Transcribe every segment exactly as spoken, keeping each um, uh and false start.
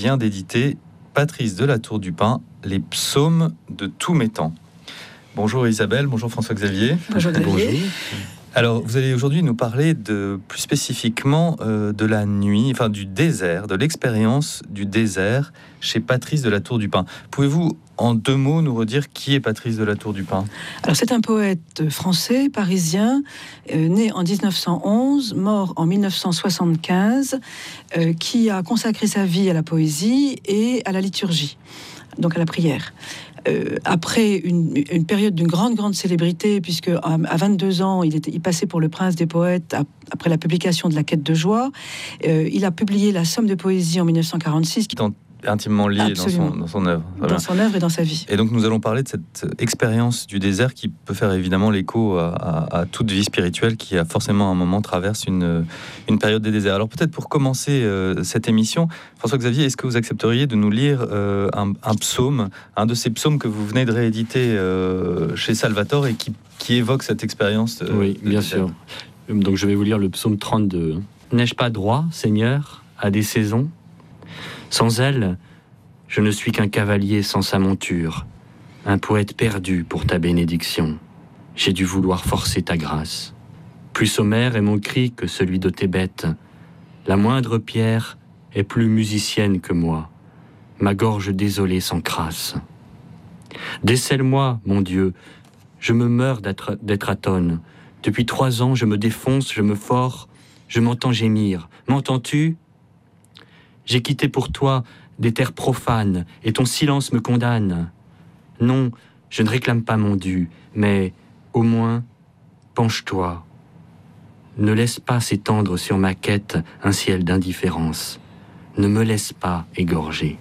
vient d'éditer Patrice de la Tour du Pin, les psaumes de tous mes temps. Bonjour Isabelle, bonjour François-Xavier. Bonjour Xavier. Alors, vous allez aujourd'hui nous parler de, plus spécifiquement euh, de la nuit, enfin du désert, de l'expérience du désert chez Patrice de la Tour du Pin. Pouvez-vous, en deux mots, nous redire qui est Patrice de la Tour du Pin ? Alors, c'est un poète français, parisien, euh, né en dix-neuf cent onze, mort en mille neuf cent soixante-quinze, euh, qui a consacré sa vie à la poésie et à la liturgie, donc à la prière. Euh, après une, une période d'une grande, grande célébrité, puisque à, à vingt-deux ans, il, était, il passait pour le prince des poètes à, après la publication de La Quête de joie. Euh, il a publié La Somme de poésie en mille neuf cent quarante-six. Qui est intimement lié dans son, dans son œuvre. Dans son œuvre et dans sa vie. Et donc nous allons parler de cette expérience du désert qui peut faire évidemment l'écho à, à, à toute vie spirituelle qui a forcément à un moment traverse une, une période des déserts. Alors peut-être pour commencer euh, cette émission, François-Xavier, est-ce que vous accepteriez de nous lire euh, un, un psaume, un de ces psaumes que vous venez de rééditer euh, chez Salvatore et qui, qui évoque cette expérience euh, Oui, bien désert. sûr. Donc je vais vous lire le psaume trente-deux. N'ai-je pas droit, Seigneur, à des saisons ? Sans elle, je ne suis qu'un cavalier sans sa monture, un poète perdu pour ta bénédiction. J'ai dû vouloir forcer ta grâce. Plus sommaire est mon cri que celui de tes bêtes. La moindre pierre est plus musicienne que moi. Ma gorge désolée s'encrasse. Décèle-moi, mon Dieu, je me meurs d'être, d'être atone. Depuis trois ans, je me défonce, je me fore, je m'entends gémir. M'entends-tu ? J'ai quitté pour toi des terres profanes, et ton silence me condamne. Non, je ne réclame pas mon dû, mais au moins, penche-toi. Ne laisse pas s'étendre sur ma quête un ciel d'indifférence. Ne me laisse pas égorger.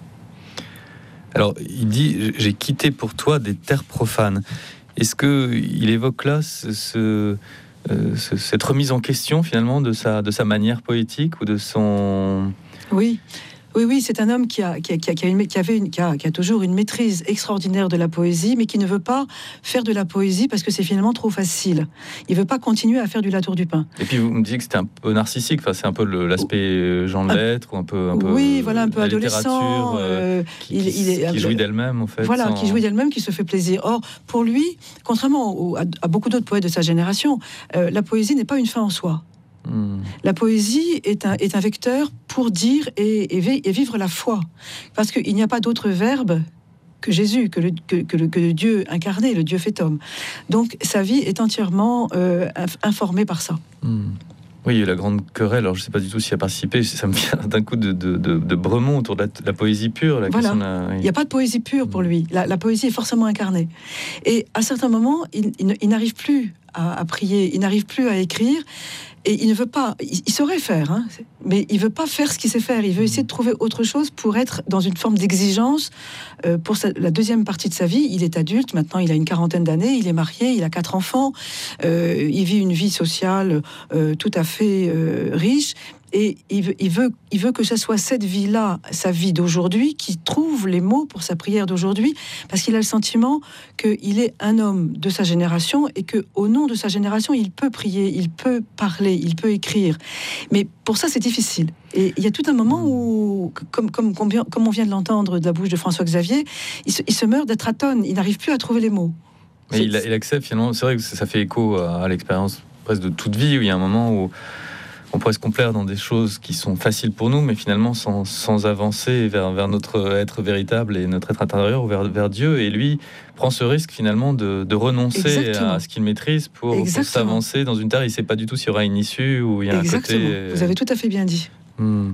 Alors, il dit « J'ai quitté pour toi des terres profanes ». Est-ce qu'il évoque là ce, ce, euh, ce, cette remise en question, finalement, de sa, de sa manière poétique ou de son... Oui, oui, oui, c'est un homme qui a, qui a, qui a, qui a, une, qui avait une, qui a, qui a toujours une maîtrise extraordinaire de la poésie, mais qui ne veut pas faire de la poésie parce que c'est finalement trop facile. Il ne veut pas continuer à faire du La Tour du Pin. Et puis vous me disiez que c'était un peu narcissique, enfin, c'est un peu le, l'aspect Jean de Lettres, ou un peu, un peu oui, voilà, un peu adolescent, euh, qui, il, qui, il est, qui jouit d'elle-même en fait. Voilà, sans... qui jouit d'elle-même, qui se fait plaisir. Or, pour lui, contrairement au, à, à beaucoup d'autres poètes de sa génération, euh, la poésie n'est pas une fin en soi. Hmm. La poésie est un, est un vecteur pour dire et, et, et vivre la foi. Parce qu'il n'y a pas d'autre verbe que Jésus, que le, que, que, le, que le Dieu incarné, le Dieu fait homme. Donc sa vie est entièrement euh, informée par ça. Hmm. Oui, il y a eu la grande querelle, alors je ne sais pas du tout s'il a participé, ça me vient d'un coup de, de, de, de Bremont autour de la, de la poésie pure. La voilà, la... il n'y a pas de poésie pure pour lui, la, la poésie est forcément incarnée. Et à certains moments, il, il, il n'arrive plus à, à prier, il n'arrive plus à écrire, et il ne veut pas, il, il saurait faire, hein, mais il ne veut pas faire ce qu'il sait faire, il veut essayer de trouver autre chose pour être dans une forme d'exigence euh, pour sa, la deuxième partie de sa vie. Il est adulte, maintenant il a une quarantaine d'années, il est marié, il a quatre enfants, euh, il vit une vie sociale euh, tout à fait euh, riche, et il veut, il, veut, il veut que ce soit cette vie-là, sa vie d'aujourd'hui, qui trouve les mots pour sa prière d'aujourd'hui, parce qu'il a le sentiment qu'il est un homme de sa génération et qu'au nom de sa génération, il peut prier, il peut parler, il peut écrire. Mais pour ça, c'est difficile. Et il y a tout un moment où, comme, comme, comme on vient de l'entendre de la bouche de François-Xavier, il se, il se meurt d'être atone, il n'arrive plus à trouver les mots. Mais il, il accepte finalement, c'est vrai que ça fait écho à, à l'expérience presque de toute vie, où il y a un moment où on pourrait se complaire dans des choses qui sont faciles pour nous, mais finalement sans, sans avancer vers, vers notre être véritable et notre être intérieur, ou vers, vers Dieu. Et lui prend ce risque finalement de, de renoncer Exactement. à ce qu'il maîtrise pour, pour s'avancer dans une terre. Il ne sait pas du tout s'il y aura une issue ou il y a Exactement. un côté... Vous avez tout à fait bien dit. Hmm.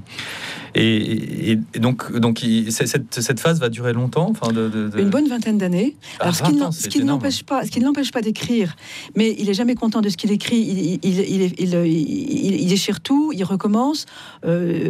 Et, et, et donc, donc il, cette, cette phase va durer longtemps, enfin de, de, de... Une bonne vingtaine d'années. Alors, ah, vingt ans, ce qui ne l'empêche pas, ce qui ne l'empêche pas d'écrire, mais il est jamais content de ce qu'il écrit. Il, il, il, il, il, il, il déchire tout, il recommence. Euh,